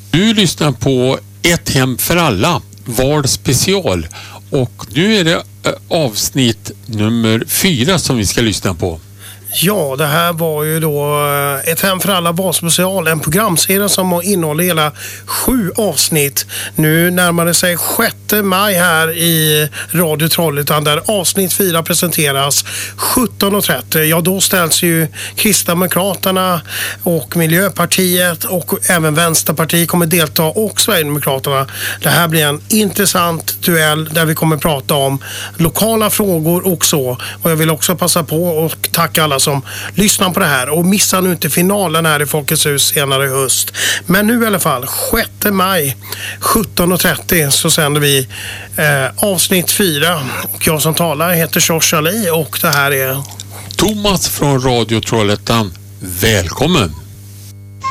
Du lyssnar på Ett hem för alla, Val special. Och nu är det avsnitt nummer 4 som vi ska lyssna på. Ja, det här var ju då Ett hem för alla valspecial, en programserie som innehåller hela 7 avsnitt. Nu närmar det sig 6 maj här i Radio Trollhättan där avsnitt 4 presenteras 17.30. Ja, då ställs ju Kristdemokraterna och Miljöpartiet och även Vänsterpartiet kommer delta och Sverigedemokraterna. Det här blir en intressant duell där vi kommer prata om lokala frågor och så. Och jag vill också passa på och tacka alla som lyssnar på det här och missa nu inte finalen här i Folkets hus senare i höst. Men nu i alla fall 6 maj 17.30 så sänder vi avsnitt 4 och jag som talar heter George Ali och det här är Thomas från Radio Trollhättan. Välkommen!